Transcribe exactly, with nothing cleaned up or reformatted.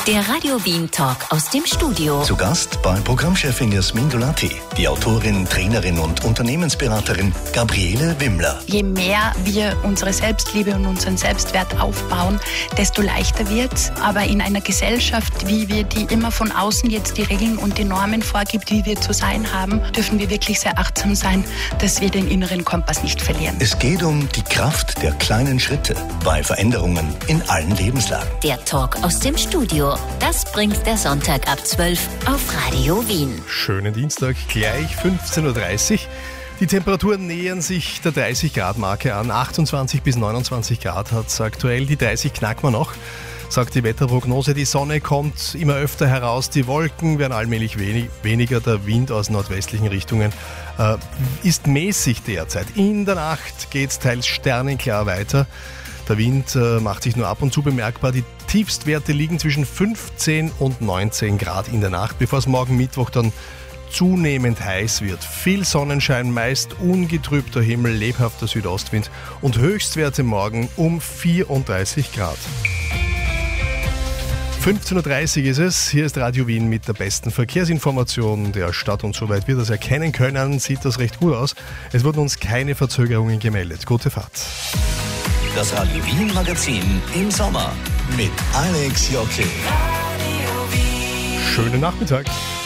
Der Radio Wien Talk aus dem Studio. Zu Gast bei Programmchefin Jasmin Dolati, die Autorin, Trainerin und Unternehmensberaterin Gabriele Wimmler. Je mehr wir unsere Selbstliebe und unseren Selbstwert aufbauen, desto leichter wird's. Aber in einer Gesellschaft, wie wir die immer von außen jetzt die Regeln und die Normen vorgibt, wie wir zu sein haben, dürfen wir wirklich sehr achtsam sein, dass wir den inneren Kompass nicht verlieren. Es geht um die Kraft der kleinen Schritte bei Veränderungen in allen Lebenslagen. Der Talk aus dem Studio. Das bringt der Sonntag ab zwölf auf Radio Wien. Schönen Dienstag, gleich fünfzehn Uhr dreißig. Die Temperaturen nähern sich der dreißig Grad Marke an. achtundzwanzig bis neunundzwanzig Grad hat es aktuell. Die dreißig knacken wir noch, sagt die Wetterprognose. Die Sonne kommt immer öfter heraus, die Wolken werden allmählich wenig, weniger. Der Wind aus nordwestlichen Richtungen äh, ist mäßig derzeit. In der Nacht geht es teils sternenklar weiter. Der Wind äh, macht sich nur ab und zu bemerkbar. Die Tiefstwerte liegen zwischen fünfzehn und neunzehn Grad in der Nacht, bevor es morgen Mittwoch dann zunehmend heiß wird. Viel Sonnenschein, meist ungetrübter Himmel, lebhafter Südostwind und Höchstwerte morgen um vierunddreißig Grad. fünfzehn Uhr dreißig ist es. Hier ist Radio Wien mit der besten Verkehrsinformation der Stadt und soweit wir das erkennen können, sieht das recht gut aus. Es wurden uns keine Verzögerungen gemeldet. Gute Fahrt. Das Radio Wien Magazin im Sommer mit Alex Jocke. Schönen Nachmittag.